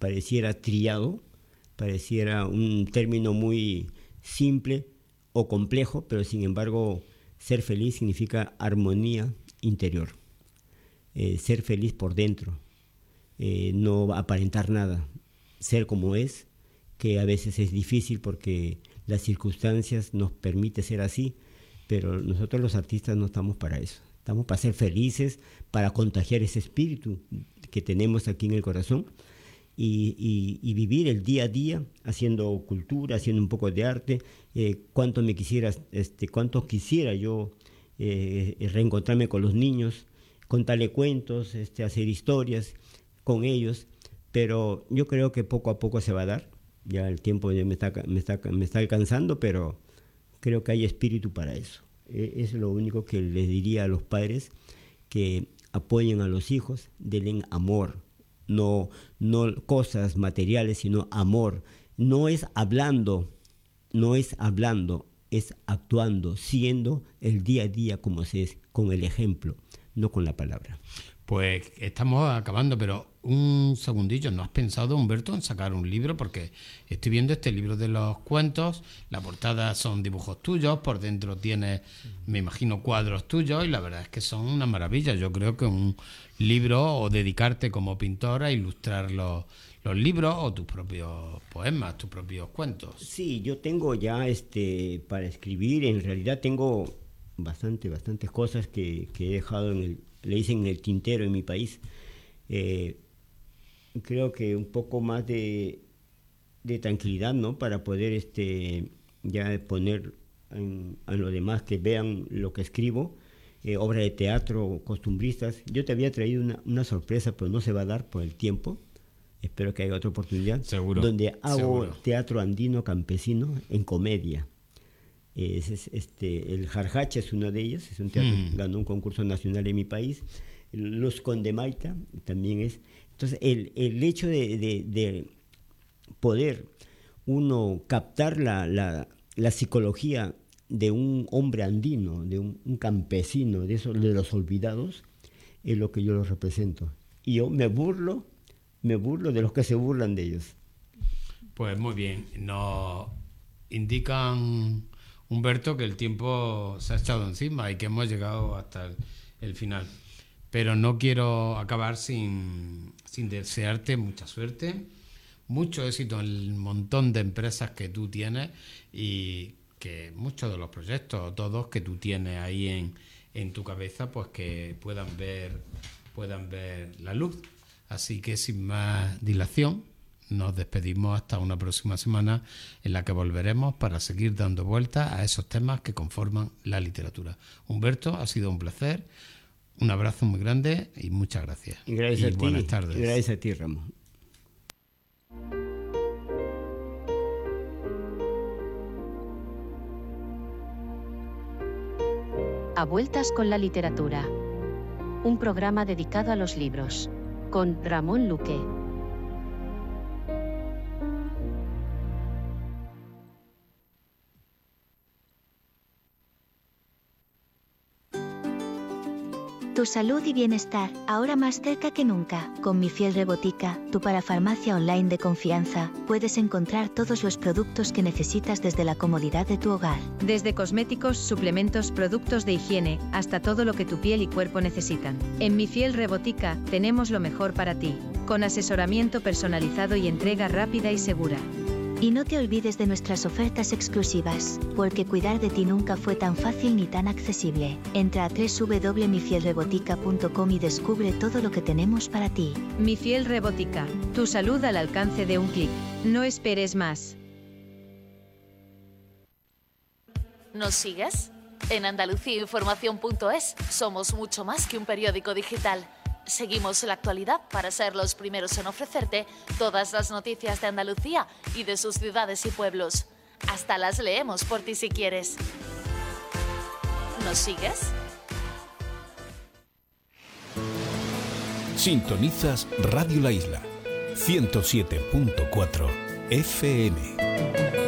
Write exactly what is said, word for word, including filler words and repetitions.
pareciera trillado, pareciera un término muy simple o complejo, pero sin embargo ser feliz significa armonía interior, eh, ser feliz por dentro, eh, no aparentar nada, ser como es, que a veces es difícil porque las circunstancias nos permiten ser así, pero nosotros los artistas no estamos para eso, estamos para ser felices, para contagiar ese espíritu que tenemos aquí en el corazón y, y, y vivir el día a día haciendo cultura, haciendo un poco de arte. Eh, cuánto me quisiera, este, cuánto quisiera yo eh, reencontrarme con los niños, contarle cuentos, este, hacer historias con ellos, pero yo creo que poco a poco se va a dar. Ya el tiempo ya me está, me está, me está alcanzando, pero creo que hay espíritu para eso. Eh, es lo único que les diría a los padres, que apoyen a los hijos, denle amor, no, no cosas materiales, sino amor. No es hablando, no es hablando, es actuando, siendo el día a día como se es, con el ejemplo, no con la palabra. Pues estamos acabando, pero un segundillo, ¿no has pensado, Humberto, en sacar un libro? Porque estoy viendo este libro de los cuentos, la portada son dibujos tuyos, por dentro tienes, me imagino, cuadros tuyos, y la verdad es que son una maravilla. Yo creo que un libro, o dedicarte como pintor a ilustrar los, los libros, o tus propios poemas, tus propios cuentos. Sí, yo tengo ya este para escribir, en realidad tengo bastante, bastantes cosas que, que he dejado en el, le dicen en el tintero en mi país. Eh, creo que un poco más de, de tranquilidad, ¿no? Para poder este ya poner en, a los demás que vean lo que escribo, eh, obra de teatro, costumbristas. Yo te había traído una, una sorpresa, pero no se va a dar por el tiempo. Espero que haya otra oportunidad. Seguro. Donde hago seguro. teatro andino campesino en comedia. Es, es, este, el Jarjacha es uno de ellos, es un teatro que mm. ganó un concurso nacional en mi país. Los Condemaita también es. Entonces, el, el hecho de, de, de poder uno captar la, la, la psicología de un hombre andino, de un, un campesino, de esos de los olvidados, es lo que yo los represento. Y yo me burlo, me burlo de los que se burlan de ellos. Pues muy bien, nos indican, Humberto, que el tiempo se ha echado encima y que hemos llegado hasta el, el final. Pero no quiero acabar sin, sin desearte mucha suerte, mucho éxito en el montón de empresas que tú tienes y que muchos de los proyectos, todos que tú tienes ahí en, en tu cabeza, pues que puedan ver, puedan ver la luz. Así que sin más dilación, nos despedimos hasta una próxima semana en la que volveremos para seguir dando vueltas a esos temas que conforman la literatura. Humberto, ha sido un placer, un abrazo muy grande y muchas gracias. Y gracias y a buenas ti. tardes. Gracias a ti, Ramón. A vueltas con la literatura. Un programa dedicado a los libros. Con Ramón Luque. Tu salud y bienestar, ahora más cerca que nunca. Con Mi Fiel Rebotica, tu parafarmacia online de confianza, puedes encontrar todos los productos que necesitas desde la comodidad de tu hogar. Desde cosméticos, suplementos, productos de higiene, hasta todo lo que tu piel y cuerpo necesitan. En Mi Fiel Rebotica, tenemos lo mejor para ti, con asesoramiento personalizado y entrega rápida y segura. Y no te olvides de nuestras ofertas exclusivas, porque cuidar de ti nunca fue tan fácil ni tan accesible. Entra a doble u doble u doble u punto mi fiel rebotica punto com y descubre todo lo que tenemos para ti. Mi Fiel Rebotica, tu salud al alcance de un clic. No esperes más. ¿Nos sigues? En andalucía información punto es somos mucho más que un periódico digital. Seguimos la actualidad para ser los primeros en ofrecerte todas las noticias de Andalucía y de sus ciudades y pueblos. Hasta las leemos por ti si quieres. ¿Nos sigues? Sintonizas Radio La Isla, ciento siete punto cuatro F M.